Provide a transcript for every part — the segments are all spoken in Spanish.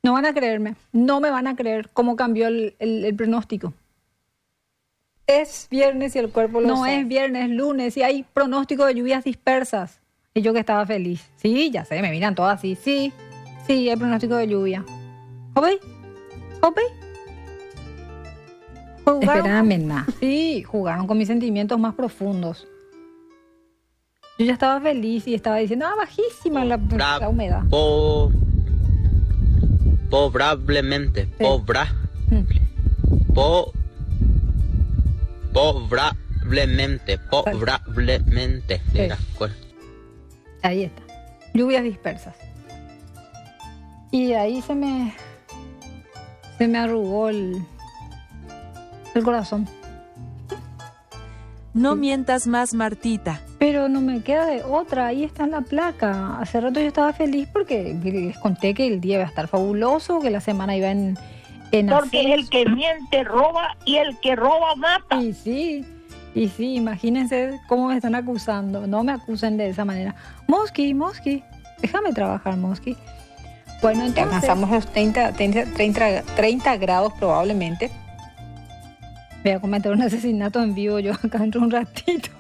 No van a creerme, no me van a creer cómo cambió el pronóstico. Es viernes y el cuerpo lo No sabe. es viernes, es lunes y hay pronóstico de lluvias dispersas. Y yo que estaba feliz. Sí, ya sé, me miran todas así. Sí, hay pronóstico de lluvia. ¿Jope? Espérame, nada. Sí, jugaron con mis sentimientos más profundos. Yo ya estaba feliz y estaba diciendo, bajísima la humedad. Probablemente. Sí. Probablemente. Sí. Mira, ¿cuál? Ahí está. Lluvias dispersas. Y ahí se me arrugó el corazón. No Sí. mientas más, Martita. Pero no me queda de otra, ahí está en la placa. Hace rato yo estaba feliz porque les conté que el día iba a estar fabuloso, que la semana iba en Porque ascenso. el que miente roba y el que roba mata. Y sí, imagínense cómo me están acusando. No me acusen de esa manera. Mosqui, déjame trabajar, Mosqui. Bueno, Ya entonces... alcanzamos los 30 grados probablemente. Voy a cometer un asesinato en vivo yo acá dentro de un ratito.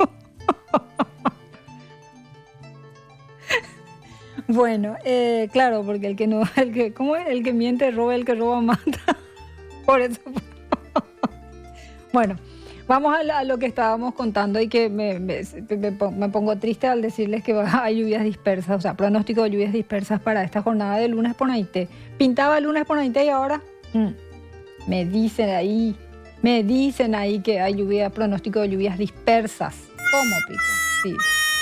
Bueno, claro, porque el que miente roba, el que roba mata. Por eso. Bueno, vamos a lo que estábamos contando y que me pongo triste al decirles que hay lluvias dispersas, o sea, pronóstico de lluvias dispersas para esta jornada de lunes por Naité. Pintaba el lunes por Naité y ahora me dicen ahí que hay pronóstico de lluvias dispersas. ¿Cómo, Pico? Sí.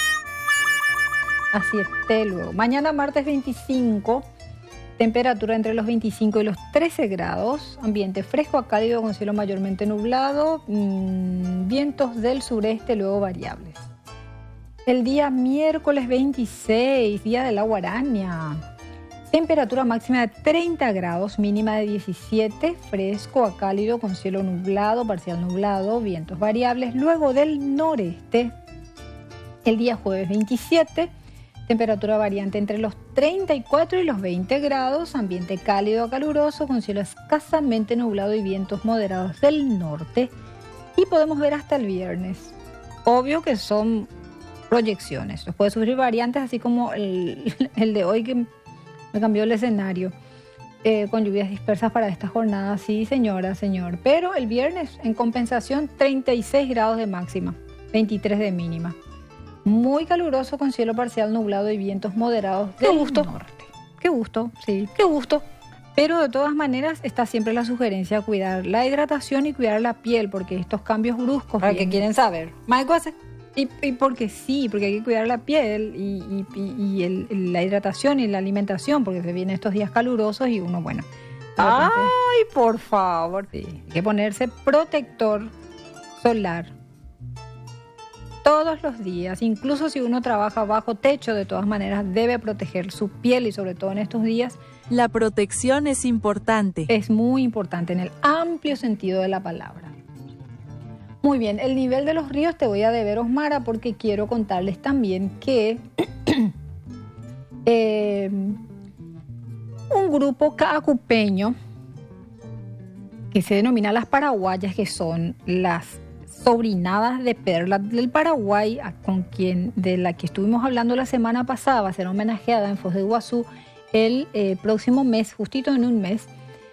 Acierté luego. Mañana martes 25, temperatura entre los 25 y los 13 grados, ambiente fresco a cálido con cielo mayormente nublado, vientos del sureste luego variables. El día miércoles 26, día de la guaraña, temperatura máxima de 30 grados, mínima de 17, fresco a cálido con cielo nublado, parcial nublado, vientos variables. Luego del noreste, el día jueves 27, temperatura variante entre los 34 y los 20 grados, ambiente cálido a caluroso con cielo escasamente nublado y vientos moderados del norte. Y podemos ver hasta el viernes. Obvio que son proyecciones. Los puede sufrir variantes, así como el de hoy que me cambió el escenario. Con lluvias dispersas para esta jornada, sí, señora, señor. Pero el viernes, en compensación, 36 grados de máxima, 23 de mínima. Muy caluroso con cielo parcial nublado y vientos moderados del norte. Qué gusto, sí, qué gusto. Pero de todas maneras está siempre la sugerencia de cuidar la hidratación y cuidar la piel, porque estos cambios bruscos... Para que quieren saber. Maico hace. Y porque sí, porque hay que cuidar la piel y la hidratación y la alimentación, porque se vienen estos días calurosos y uno, bueno... de repente, Ay, por favor. sí, hay que ponerse protector solar todos los días, incluso si uno trabaja bajo techo, de todas maneras debe proteger su piel y sobre todo en estos días La protección es importante. es muy importante en el amplio sentido de la palabra. Muy bien, el nivel de los ríos te voy a deber, Osmara, porque quiero contarles también que un grupo caacupeño que se denomina Las Paraguayas, que son las sobrinadas de Perla del Paraguay, de la que estuvimos hablando la semana pasada, va a ser homenajeada en Foz de Iguazú el próximo mes, justito en un mes.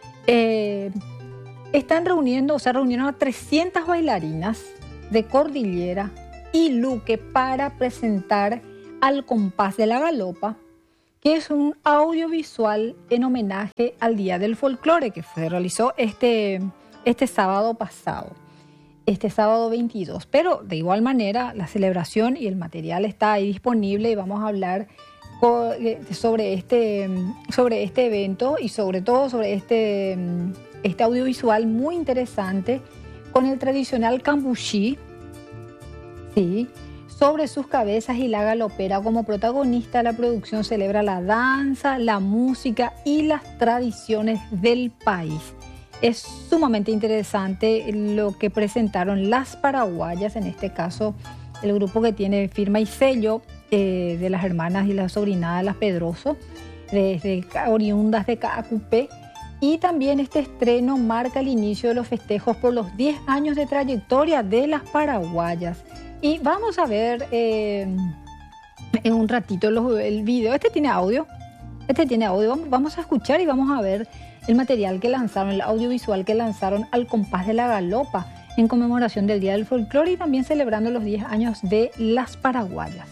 Reunieron a 300 bailarinas de Cordillera y Luque para presentar Al Compás de la Galopa, que es un audiovisual en homenaje al Día del Folclore que se realizó este sábado pasado. Este sábado 22, pero de igual manera la celebración y el material está ahí disponible y vamos a hablar sobre este evento y sobre todo sobre este audiovisual muy interesante con el tradicional cambuchí, ¿sí? Sobre sus cabezas y la galopera como protagonista. La producción celebra la danza, la música y las tradiciones del país. Es sumamente interesante lo que presentaron las paraguayas, en este caso el grupo que tiene firma y sello de las hermanas y las sobrinadas Las Pedroso, oriundas de Caacupé, Y también este estreno marca el inicio de los festejos por los 10 años de trayectoria de las paraguayas. Y vamos a ver en un ratito el video. Este tiene audio. Vamos a escuchar y vamos a ver el material que lanzaron, el audiovisual que lanzaron al compás de la galopa en conmemoración del Día del Folclore y también celebrando los 10 años de las paraguayas.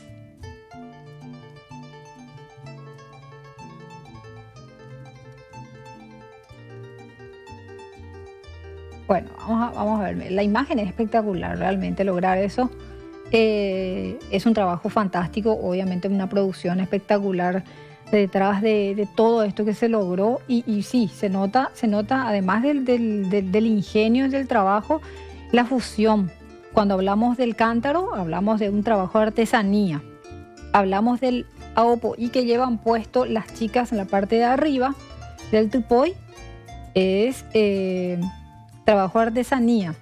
Bueno, vamos a ver. La imagen es espectacular, realmente lograr eso. Es un trabajo fantástico, obviamente una producción espectacular detrás de todo esto que se logró y sí, se nota además del ingenio del trabajo, la fusión. Cuando hablamos del cántaro, hablamos de un trabajo de artesanía. Hablamos del aopoí que llevan puesto las chicas en la parte de arriba del tupoy. Es trabajo de artesanía.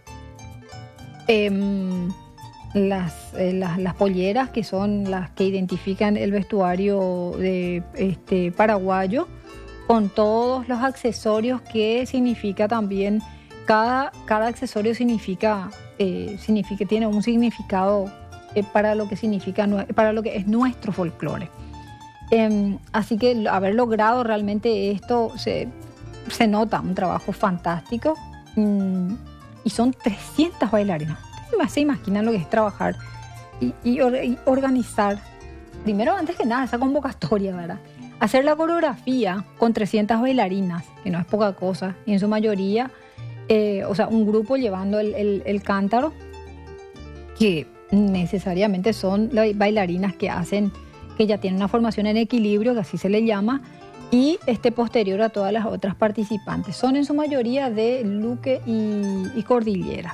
Las polleras, que son las que identifican el vestuario de paraguayo, con todos los accesorios que significa también, cada accesorio tiene un significado para lo que significa, para lo que es nuestro folclore. Así que haber logrado realmente esto se nota un trabajo fantástico, y son 300 bailarinas. Se imaginan lo que es trabajar y organizar, primero, antes que nada, esa convocatoria, ¿verdad? Hacer la coreografía con 300 bailarinas, que no es poca cosa, y en su mayoría, un grupo llevando el cántaro, que necesariamente son las bailarinas que ya tienen una formación en equilibrio, que así se le llama, y posterior a todas las otras participantes. Son en su mayoría de Luque y Cordillera.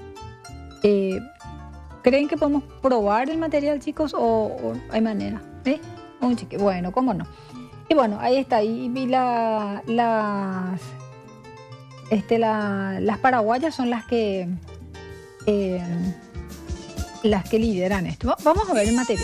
¿Creen que podemos probar el material, chicos, o hay manera? Bueno, cómo no. Y bueno, ahí está. Y las paraguayas son las que lideran esto. Vamos a ver el material.